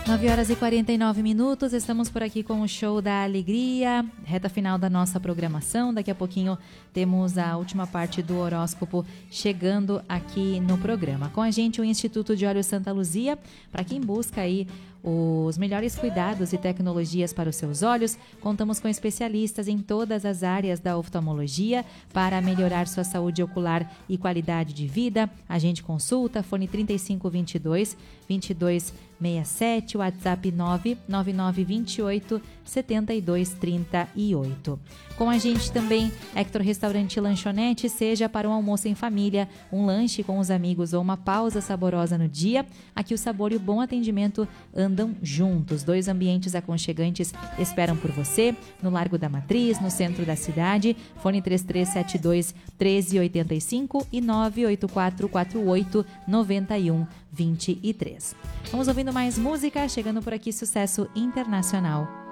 9h49, estamos por aqui com o Show da Alegria, reta final da nossa programação. Daqui a pouquinho temos a última parte do horóscopo chegando aqui no programa. Com a gente o Instituto de Olhos Santa Luzia, para quem busca aí os melhores cuidados e tecnologias para os seus olhos. Contamos com especialistas em todas as áreas da oftalmologia para melhorar sua saúde ocular e qualidade de vida. Agende consulta, fone 3522-2267, WhatsApp 99928-7238. Com a gente também, Hector Restaurante e Lanchonete, seja para um almoço em família, um lanche com os amigos ou uma pausa saborosa no dia. Aqui o sabor e o bom atendimento andam juntos. 2 ambientes aconchegantes esperam por você, no Largo da Matriz, no centro da cidade. Fone 3372-1385 e 98448-9123. Vamos ouvindo mais música, chegando por aqui, sucesso internacional.